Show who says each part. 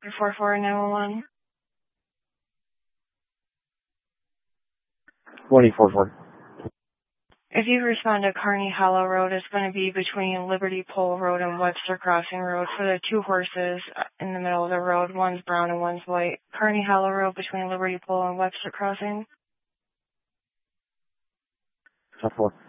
Speaker 1: 44911.
Speaker 2: 2044.
Speaker 1: If you respond to Kearney Hollow Road, it's going to be between Liberty Pole Road and Webster Crossing Road for the two horses in the middle of the road. One's brown and one's white. Kearney Hollow Road between Liberty Pole and Webster Crossing.
Speaker 2: 10-4.